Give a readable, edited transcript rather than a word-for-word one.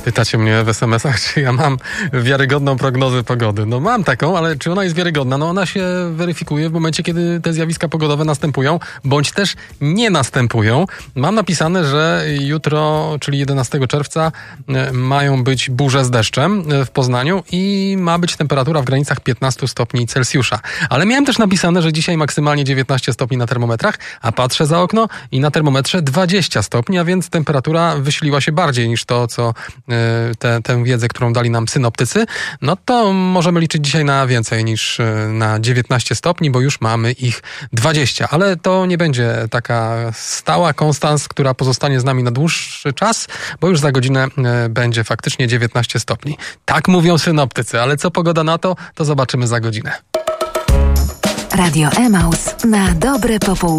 Pytacie mnie w SMS-ach, czy ja mam wiarygodną prognozę pogody. No mam taką, ale czy ona jest wiarygodna? No ona się weryfikuje w momencie, kiedy te zjawiska pogodowe następują, bądź też nie następują. Mam napisane, że jutro, czyli 11 czerwca, mają być burze z deszczem w Poznaniu i ma być temperatura w granicach 15 stopni Celsjusza. Ale miałem też napisane, że dzisiaj maksymalnie 19 stopni na termometrach, a patrzę za okno i na termometrze 20 stopni, a więc temperatura wysiliła się bardziej niż to, co tę wiedzę, którą dali nam synoptycy. No to możemy liczyć dzisiaj na więcej niż na 19 stopni, bo już mamy ich 20. Ale to nie będzie taka stała konstans, która pozostanie z nami na dłuższy czas, bo już za godzinę będzie faktycznie 19 stopni. Tak mówią synoptycy, ale co pogoda na to, to zobaczymy za godzinę. Radio Emaus na dobre popołudnie.